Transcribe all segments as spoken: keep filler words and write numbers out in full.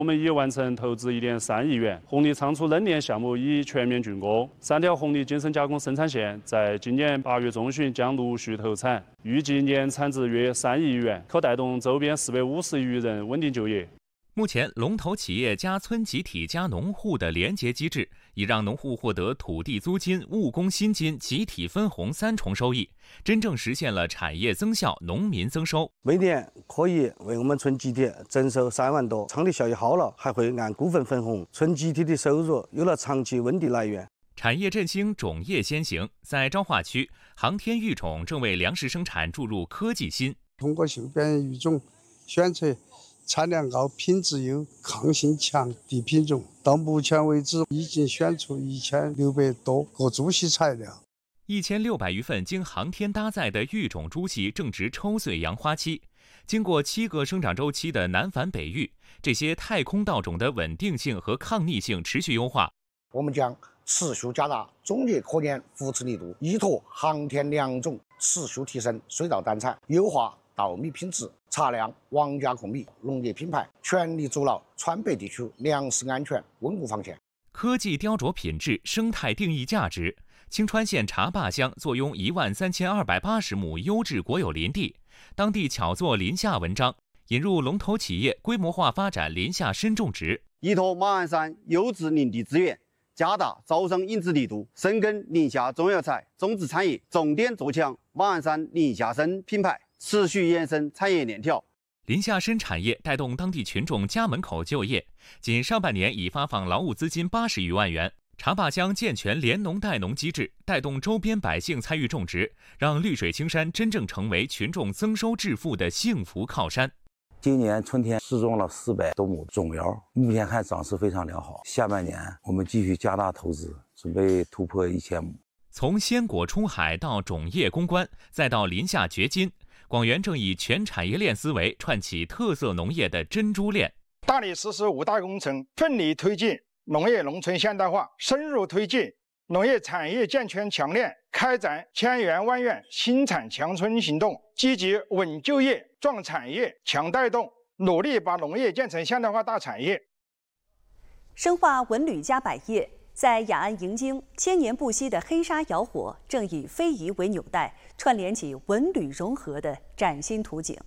我们已完成投资一点三亿元，红利仓储冷链项目已全面竣工，三条红利精深加工生产线在今年八月中旬将陆续投产，预计年产值约三亿元，可带动周边四百五十余人稳定就业。 目前，龙头企业加村集体加农户的联结机制，已让农户获得土地租金、务工薪金、集体分红三重收益，真正实现了产业增效、农民增收。 每年可以为我们村集体增收三万多，场地效益好了，还会按股份分红，村集体的收入有了长期稳定来源。 产业振兴，种业先行。在彰化区，航天育种正为粮食生产注入科技新。 通过性变育种选择产量高、品质优、抗性强的品种，到目前为止已经选出一千六百多个猪系材料。 一千六百余份经航天搭载的育种猪系正值抽穗扬花期，经过七个生长周期的南返北育，这些太空稻种的稳定性和抗逆性持续优化。 我们将持续加大种业科研扶持力度，依托航天良种，持续提升水稻单产，优化稻米品质，查量王家控米农业品牌，全力筑牢川北地区粮食安全稳固防线。 科技雕琢品质，生态定义价值。青川县茶坝乡坐拥一万三千二百八十亩优质国有林地，当地巧做林下文章，引入龙头企业规模化发展林下深种植， 依托马鞍山优质林地资源，加大招商引资力度，深耕林下中药材种植产业，重点做强马鞍山林下深品牌，持续延伸产业链条。 林下深产业带动当地群众家门口就业，仅上半年已发放劳务资金八十余万元。茶坝乡健全联农带农机制，带动周边百姓参与种植，让绿水青山真正成为群众增收致富的幸福靠山。 今年春天试种了四百多亩种苗，目前看长势非常良好。下半年我们继续加大投资，准备突破一千亩。 从鲜果出海到种业攻关，再到林下掘金，广元正以全产业链思维串起特色农业的珍珠链， 大力实施五大工程，奋力推进农业农村现代化，深入推进农业产业健全强链，开展千园万园新产强村行动，积极稳就业、壮产业、强带动，努力把农业建成现代化大产业。 深化文旅加百业，在雅安迎京，千年不息的黑沙窑火正以非遗为纽带，串联起文旅融合的崭新图景。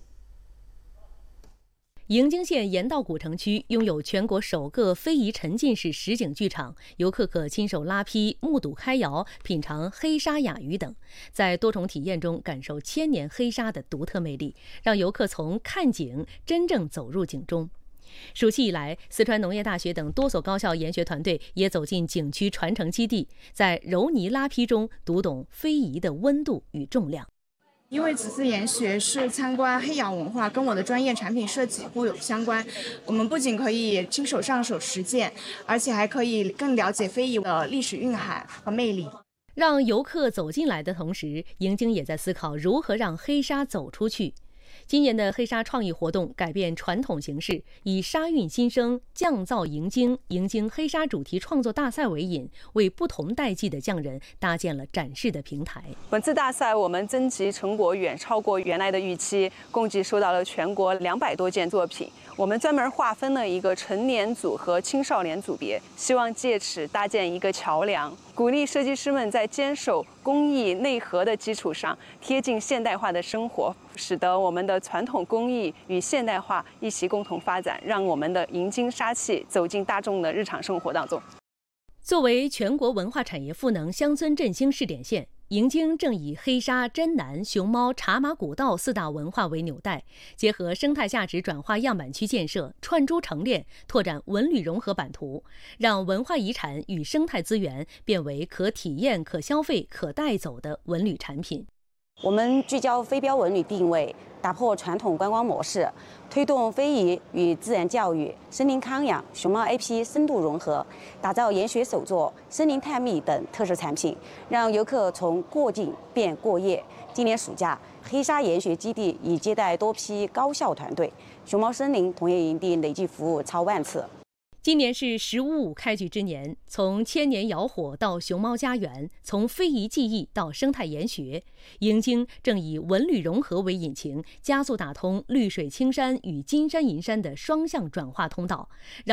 迎京县盐道古城区拥有全国首个非遗沉浸式实景剧场，游客可亲手拉坯、目睹开窑、品尝黑沙雅鱼等，在多重体验中感受千年黑沙的独特魅力，让游客从看景真正走入景中。暑期以来，四川农业大学等多所高校研学团队也走进景区传承基地，在揉泥拉坯中读懂非遗的温度与重量。 因为此次研学是参观黑窑文化，跟我的专业产品设计互有相关。我们不仅可以亲手上手实践，而且还可以更了解非遗的历史蕴含和魅力。 让游客走进来的同时，迎京也在思考如何让黑沙走出去。今年的黑沙创意活动改变传统形式，以沙韵新生、匠造迎京、迎京黑沙主题创作大赛为引，为不同代际的匠人搭建了展示的平台。 本次大赛我们征集成果远超过原来的预期，共计收到了全国两百多件作品。我们专门划分了一个成年组和青少年组别，希望借此搭建一个桥梁，鼓励设计师们在坚守工艺内核的基础上，贴近现代化的生活，使得我们的传统工艺与现代化一起共同发展，让我们的迎京沙器走进大众的日常生活当中。 作为全国文化产业赋能乡村振兴试点县，迎京正以黑沙、真南、熊猫、茶马古道四大文化为纽带，结合生态价值转化样板区建设，串珠成链，拓展文旅融合版图，让文化遗产与生态资源变为可体验、可消费、可带走的文旅产品。 我们聚焦非标文旅定位，打破传统观光模式，推动非遗与自然教育、森林康养、熊猫 I P 深度融合，打造研学手作、森林探秘等特色产品，让游客从过境变过夜。今年暑假，黑沙研学基地已接待多批高校团队，熊猫森林同业营地累计服务超万次。 今年是十五五开局之年，从千年窑火到熊猫家园，从非遗技艺到生态研学，迎京正以文旅融合为引擎，加速打通绿水青山与金山银山的双向转化通道，让